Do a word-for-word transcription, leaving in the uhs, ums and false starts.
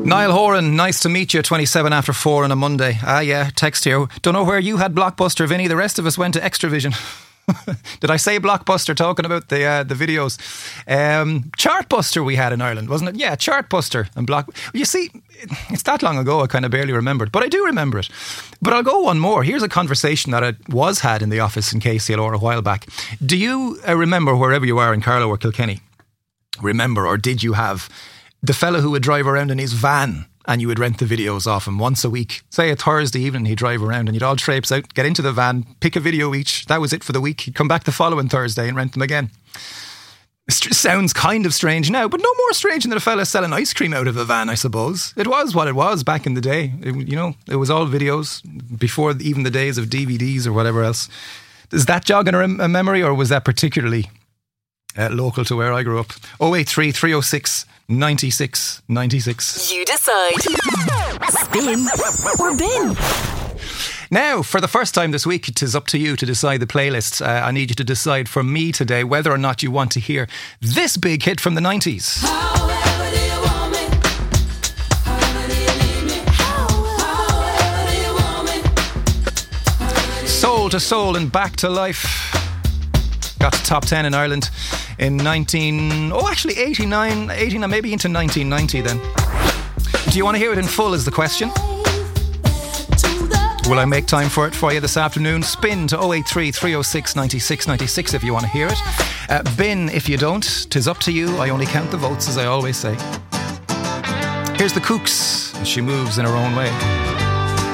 Niall Horan, nice to meet you. twenty-seven after four on a Monday. Ah, yeah, text here. Don't know where you had Blockbuster, Vinny. The rest of us went to Extravision. Did I say Blockbuster talking about the uh, the videos? Um, Chartbuster we had in Ireland, wasn't it? Yeah, Chartbuster and Block. You see, it's that long ago I kind of barely remembered, but I do remember it. But I'll go one more. Here's a conversation that I was had in the office in K C L R a while back. Do you uh, remember, wherever you are in Carlow or Kilkenny, remember or did you have the fella who would drive around in his van and you would rent the videos off him once a week? Say a Thursday evening he'd drive around and you'd all traipse out, get into the van, pick a video each. That was it for the week. He'd come back the following Thursday and rent them again. It sounds kind of strange now, but no more strange than a fella selling ice cream out of a van, I suppose. It was what it was back in the day. It, you know, it was all videos before even the days of D V Ds or whatever else. Is that jogging a, a memory, or was that particularly uh, local to where I grew up? oh eight three, three oh six, ninety-six ninety-six. You decide. Spin or bin. Now, for the first time this week, it is up to you to decide the playlist. Uh, I need you to decide for me today whether or not you want to hear this big hit from the nineties. However do you want me? However do you need me? However do you want me? Soul to Soul and Back to Life. Got to top ten in Ireland in nineteen... Oh, actually eighty-nine, eighty-nine, maybe into nineteen ninety then. Do you want to hear it in full is the question. Will I make time for it for you this afternoon? Spin to oh eight three, three oh six, ninety-six ninety-six if you want to hear it. Uh, bin if you don't. 'Tis up to you. I only count the votes, as I always say. Here's the Kooks. She moves in her own way.